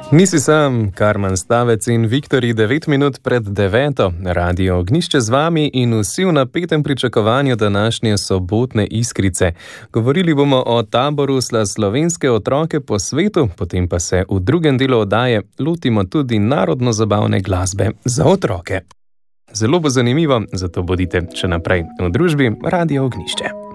Nisi sam, Karman Stavec in Viktorij 9 minut pred 9. Radio Ognjišče z vami in vsi v napetem pričakovanju današnje sobotne iskrice. Govorili bomo o taboru za slovenske otroke po svetu, potem pa se v drugem delu oddaje lotimo tudi narodno-zabavne glasbe za otroke. Zelo bo zanimivo, zato bodite še naprej v družbi Radio Ognjišče.